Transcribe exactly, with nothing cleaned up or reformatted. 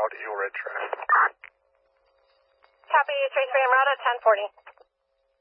route, Eagle Red traffic. Copy, trace frame route at ten forty.